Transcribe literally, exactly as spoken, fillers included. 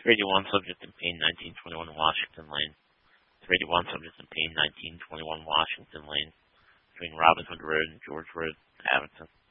three eighty-one, subject in Payne, nineteen twenty-one Washington Lane. three eighty-one, subject in Payne, nineteen twenty-one Washington Lane. Between Robin Hood Road and George Road, Abington.